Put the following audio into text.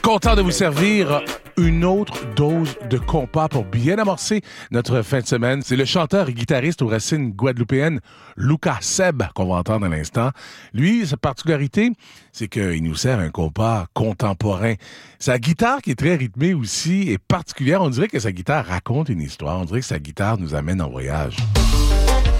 Content de vous servir une autre dose de compas pour bien amorcer notre fin de semaine. C'est le chanteur et guitariste aux racines guadeloupéennes, Lucas Seb, qu'on va entendre à l'instant. Lui, sa particularité, c'est qu'il nous sert un compas contemporain. Sa guitare, qui est très rythmée aussi, est particulière. On dirait que sa guitare raconte une histoire. On dirait que sa guitare nous amène en voyage.